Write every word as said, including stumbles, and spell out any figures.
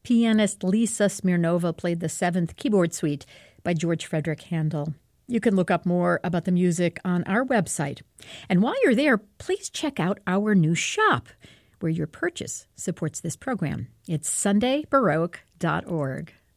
Pianist Lisa Smirnova played the Seventh Keyboard Suite by George Frederick Handel. You can look up more about the music on our website. And while you're there, please check out our new shop, where your purchase supports this program. It's sunday baroque dot org.